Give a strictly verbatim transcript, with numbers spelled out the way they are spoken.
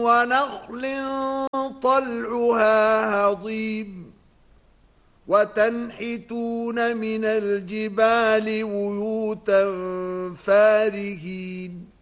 ونخل طلعها هضيم وتنحتون من الجبال بيوتا فارهين